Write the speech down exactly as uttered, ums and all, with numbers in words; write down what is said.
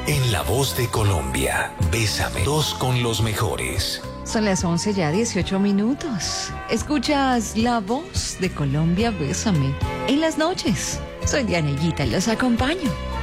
En La Voz de Colombia, Bésame, dos con los mejores. Son las once ya, dieciocho minutos. Escuchas La Voz de Colombia, Bésame. En las noches, soy Dianellita y los acompaño.